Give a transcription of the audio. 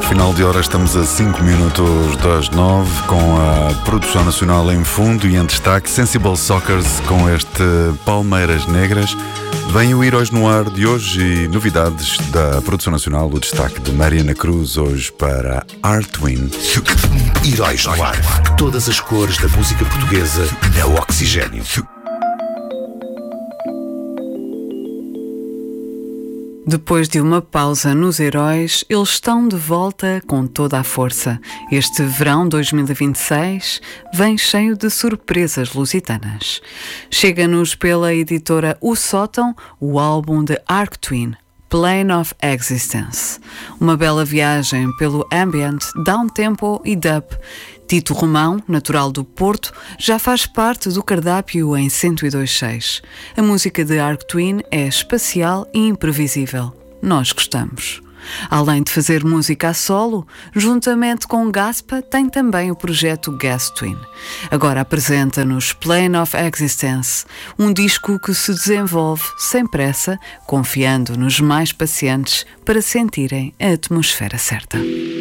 Final de hora, estamos a 5 minutos das 9, com a produção nacional em fundo e em destaque Sensible Sockers com este Palmeiras Negras. Vem o Heróis no Ar de hoje e novidades da produção nacional, o destaque de Mariana Cruz hoje para Artwin. Heróis no Ar, todas as cores da música portuguesa na Oxigênio. Depois de uma pausa nos Heróis, eles estão de volta com toda a força. Este verão 2026 vem cheio de surpresas lusitanas. Chega-nos pela editora O Sótão o álbum de Artwin, Plane of Existence. Uma bela viagem pelo ambient, downtempo e dub. Tito Romão, natural do Porto, já faz parte do cardápio em 102.6. A música de Artwin é espacial e imprevisível. Nós gostamos. Além de fazer música a solo, juntamente com Gaspa, tem também o projeto Gas Twin. Agora apresenta-nos Plane of Existence, um disco que se desenvolve sem pressa, confiando nos mais pacientes para sentirem a atmosfera certa.